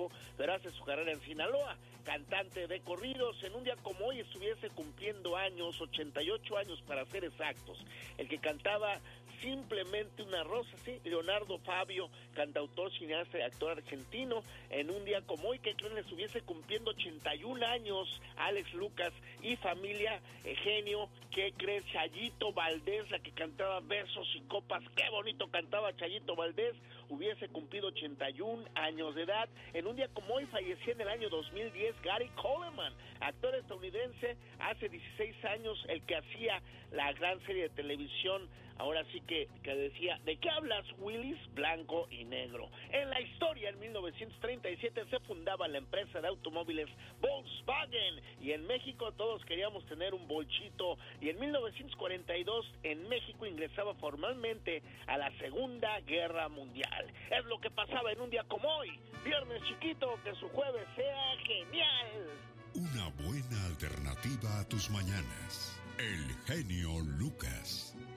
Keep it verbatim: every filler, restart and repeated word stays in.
México, pero hace su carrera en Sinaloa. Cantante de corridos, en un día como hoy estuviese cumpliendo años, ochenta y ocho años para ser exactos. El que cantaba Simplemente una rosa, sí, Leonardo Fabio, cantautor, cineasta y actor argentino. En un día como hoy, que creen, le estuviese cumpliendo ochenta y un años Alex Lucas y familia. Genio, ¿qué crees? Chayito Valdés, la que cantaba Versos y Copas, qué bonito cantaba Chayito Valdés, hubiese cumplido ochenta y un años de edad. En un día como hoy falleció en el año dos mil diez Gary Coleman, actor estadounidense, hace dieciséis años, el que hacía la gran serie de televisión, ahora sí que, que decía, ¿de qué hablas, Willis? Blanco y negro. En la historia, en mil novecientos treinta y siete se fundaba la empresa de automóviles Volkswagen, y en México todos queríamos tener un bolchito, y en mil novecientos cuarenta y dos en México ingresaba formalmente a la Segunda Guerra Mundial. Es lo que pasaba en un día como hoy, viernes chiquito, que su jueves sea genial. Una buena alternativa a tus mañanas. El genio Lucas.